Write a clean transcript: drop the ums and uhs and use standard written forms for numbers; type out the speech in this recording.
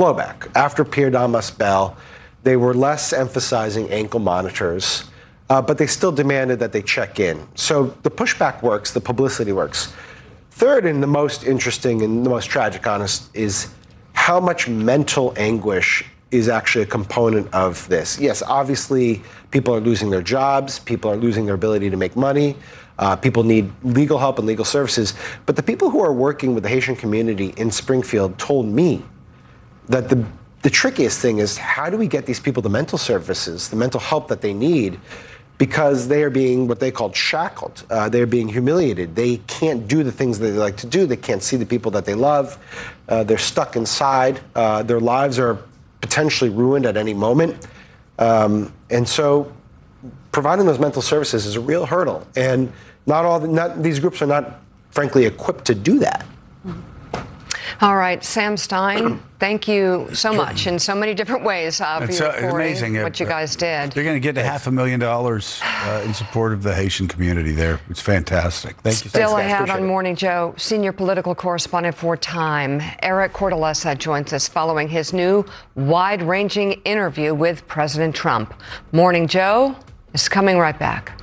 blowback. After Pierre Damas Bell, they were less emphasizing ankle monitors, but they still demanded that they check in. So the pushback works, the publicity works. Third, and the most interesting and the most tragic, honest, is how much mental anguish is actually a component of this. Yes, obviously, people are losing their jobs, people are losing their ability to make money, people need legal help and legal services, but the people who are working with the Haitian community in Springfield told me that the trickiest thing is, how do we get these people the mental services, the mental help that they need, because they are being what they call shackled. They're being humiliated. They can't do the things that they like to do. They can't see the people that they love. They're stuck inside. Their lives are potentially ruined at any moment. And so providing those mental services is a real hurdle. And these groups are not, frankly, equipped to do that. All right, Sam Stein, thank you so much in so many different ways for your reporting, what you guys did. They're going to get $500,000 in support of the Haitian community there. It's fantastic. Thank you. Still ahead on Morning Joe, senior political correspondent for Time, Eric Cortellessa, joins us following his new wide-ranging interview with President Trump. Morning Joe is coming right back.